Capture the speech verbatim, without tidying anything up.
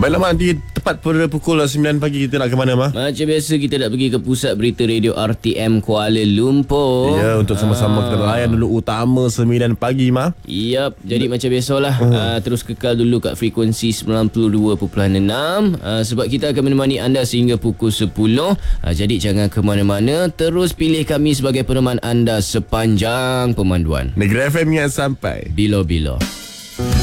Baiklah Mak, nanti tepat pada pukul sembilan pagi kita nak ke mana Mak? Macam biasa kita nak pergi ke Pusat Berita Radio R T M Kuala Lumpur. Ya, untuk sama-sama Ah. kita layan dulu utama sembilan pagi Mak. Yap, jadi macam biasalah uh. uh, terus kekal dulu kat frekuensi sembilan puluh dua perpuluhan enam uh, sebab kita akan menemani anda sehingga pukul sepuluh. Uh, jadi jangan ke mana-mana, terus pilih kami sebagai peneman anda sepanjang pemanduan. Negeri F M yang sampai Bila-bila.